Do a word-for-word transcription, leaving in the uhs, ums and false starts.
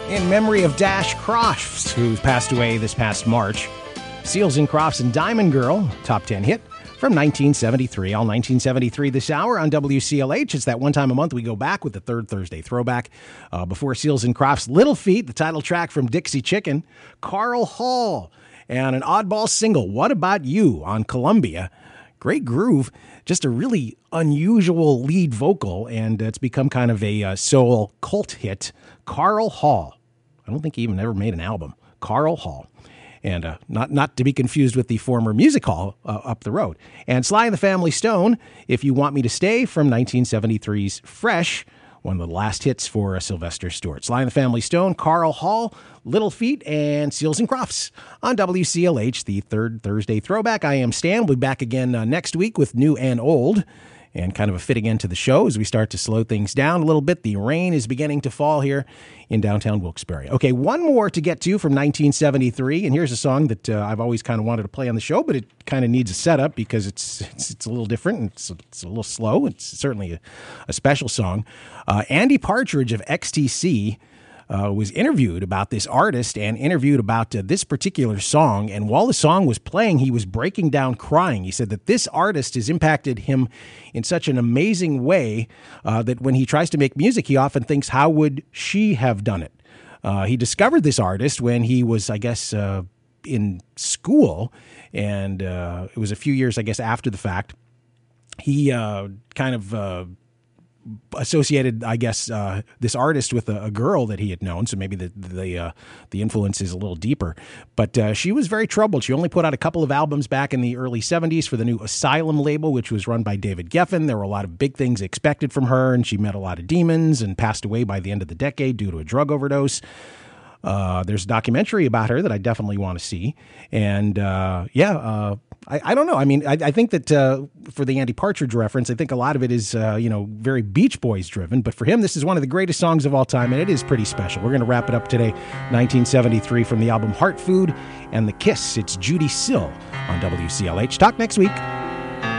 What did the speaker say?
in memory of Dash Crofts, who passed away this past March. Seals and Crofts and Diamond Girl, top ten hit from nineteen seventy-three. All nineteen seventy-three this hour on W C L H. It's that one time a month we go back with the third Thursday throwback. Uh, before Seals and Crofts, Little Feat, the title track from Dixie Chicken, Carl Hall, and an oddball single, What About You, on Columbia. Great groove, just a really unusual lead vocal, and it's become kind of a uh, soul cult hit. Carl Hall. I don't think he even ever made an album. Carl Hall. And uh, not not to be confused with the former Music Hall uh, up the road. And Sly and the Family Stone, If You Want Me to Stay, from nineteen seventy-three's Fresh, one of the last hits for uh, Sylvester Stewart. Sly and the Family Stone, Carl Hall, Little Feat, and Seals and Crofts on W C L H, the third Thursday throwback. I am Stan. We'll be back again uh, next week with new and old. And kind of a fitting end to the show as we start to slow things down a little bit. The rain is beginning to fall here in downtown Wilkes-Barre. Okay, one more to get to from nineteen seventy-three, and here's a song that uh, I've always kind of wanted to play on the show, but it kind of needs a setup because it's it's, it's a little different, and it's, it's a little slow. It's certainly a, a special song. Uh, Andy Partridge of X T C Uh, was interviewed about this artist and interviewed about uh, this particular song. And while the song was playing, he was breaking down crying. He said that this artist has impacted him in such an amazing way uh, that when he tries to make music, he often thinks, how would she have done it? Uh, he discovered this artist when he was, I guess, uh, in school. And uh, it was a few years, I guess, after the fact. He uh, kind of... Uh, associated, I guess, uh, this artist with a, a girl that he had known, so maybe the the uh, the influence is a little deeper. But uh, she was very troubled. She only put out a couple of albums back in the early seventies for the new Asylum label, which was run by David Geffen. There were a lot of big things expected from her, and she met a lot of demons and passed away by the end of the decade due to a drug overdose. Uh, there's a documentary about her that I definitely want to see. And uh, yeah, uh, I, I don't know. I mean, I, I think that uh, for the Andy Partridge reference, I think a lot of it is, uh, you know, very Beach Boys driven. But for him, this is one of the greatest songs of all time, and it is pretty special. We're going to wrap it up today, nineteen seventy-three, from the album Heart Food and The Kiss. It's Judy Sill on W C L H. Talk next week.